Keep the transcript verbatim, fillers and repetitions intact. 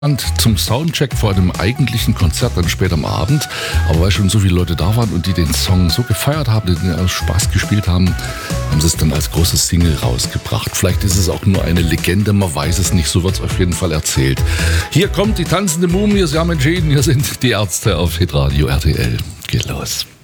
Und zum Soundcheck vor dem eigentlichen Konzert dann später am Abend. Aber weil schon so viele Leute da waren und die den Song so gefeiert haben, den aus Spaß gespielt haben, haben sie es dann als großes Single rausgebracht. Vielleicht ist es auch nur eine Legende, man weiß es nicht, so wird es auf jeden Fall erzählt. Hier kommt die tanzende Mumie, sie haben entschieden, hier sind die Ärzte auf Hitradio R T L. Geht los.